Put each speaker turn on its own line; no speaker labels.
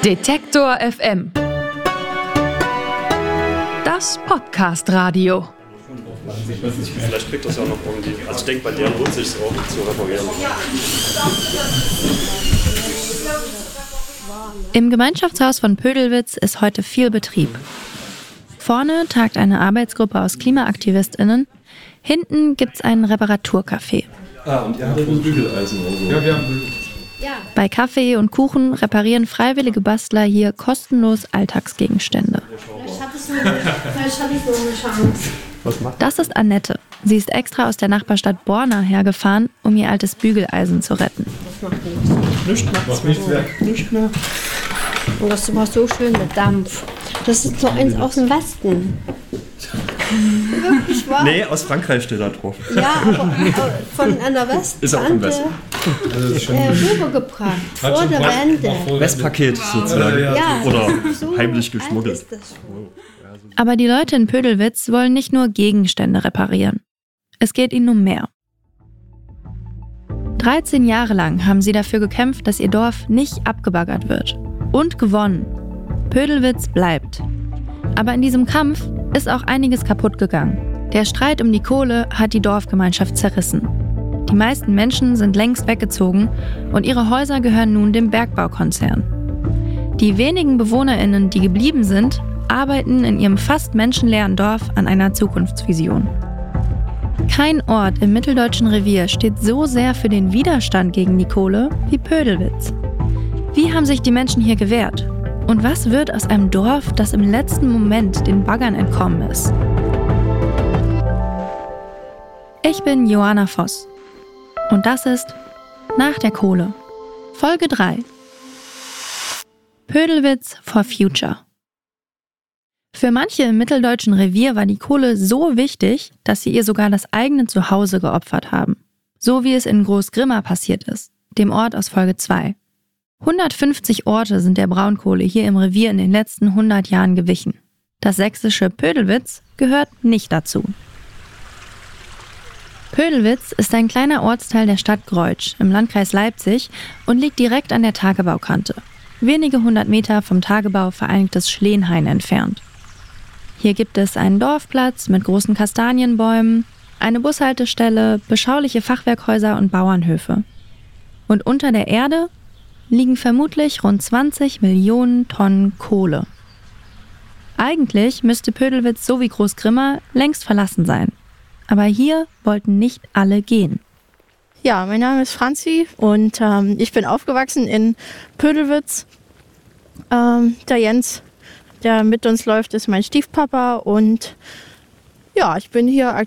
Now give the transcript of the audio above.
Detektor FM. Das Podcast-Radio.
Vielleicht kriegt das ja noch irgendwie. Also ich denke, bei der lohnt es sich auch zu reparieren.
Im Gemeinschaftshaus von Pödelwitz ist heute viel Betrieb. Vorne tagt eine Arbeitsgruppe aus KlimaaktivistInnen. Hinten gibt's einen Reparaturcafé.
Und ihr habt ein Bügeleisen oder so. Ja, wir haben Bügeleisen.
Bei Kaffee und Kuchen reparieren freiwillige Bastler hier kostenlos Alltagsgegenstände.
Vielleicht hatte ich so eine Chance.
Das ist Annette. Sie ist extra aus der Nachbarstadt Borna hergefahren, um ihr altes Bügeleisen zu retten.
Das macht nichts. Nichts mehr. Und das war so schön mit Dampf. Das ist so eins aus dem Westen. Wirklich wahr?
Nee, aus Frankreich steht da drauf.
Ja, aber von einer Westtante rübergebracht. Vor der Wende.
Westpaket sozusagen.
Ja,
oder
so
heimlich geschmuggelt.
ist das schon.
Aber die Leute in Pödelwitz wollen nicht nur Gegenstände reparieren. Es geht ihnen um mehr. 13 Jahre lang haben sie dafür gekämpft, dass ihr Dorf nicht abgebaggert wird. Und gewonnen. Pödelwitz bleibt. Aber in diesem Kampf ist auch einiges kaputt gegangen. Der Streit um die Kohle hat die Dorfgemeinschaft zerrissen. Die meisten Menschen sind längst weggezogen und ihre Häuser gehören nun dem Bergbaukonzern. Die wenigen BewohnerInnen, die geblieben sind, arbeiten in ihrem fast menschenleeren Dorf an einer Zukunftsvision. Kein Ort im mitteldeutschen Revier steht so sehr für den Widerstand gegen die Kohle wie Pödelwitz. Wie haben sich die Menschen hier gewehrt? Und was wird aus einem Dorf, das im letzten Moment den Baggern entkommen ist? Ich bin Johanna Voss. Und das ist Nach der Kohle. Folge 3. Pödelwitz for Future. Für manche im mitteldeutschen Revier war die Kohle so wichtig, dass sie ihr sogar das eigene Zuhause geopfert haben. So wie es in Großgrimma passiert ist, dem Ort aus Folge 2. 150 Orte sind der Braunkohle hier im Revier in den letzten 100 Jahren gewichen. Das sächsische Pödelwitz gehört nicht dazu. Pödelwitz ist ein kleiner Ortsteil der Stadt Greutsch im Landkreis Leipzig und liegt direkt an der Tagebaukante, wenige 100 Meter vom Tagebau Vereinigtes Schleenhain entfernt. Hier gibt es einen Dorfplatz mit großen Kastanienbäumen, eine Bushaltestelle, beschauliche Fachwerkhäuser und Bauernhöfe. Und unter der Erde liegen vermutlich rund 20 Millionen Tonnen Kohle. Eigentlich müsste Pödelwitz so wie Großgrimma längst verlassen sein. Aber hier wollten nicht alle gehen.
Ja, mein Name ist Franzi und ich bin aufgewachsen in Pödelwitz. Der Jens, der mit uns läuft, ist mein Stiefpapa und ja, ich bin hier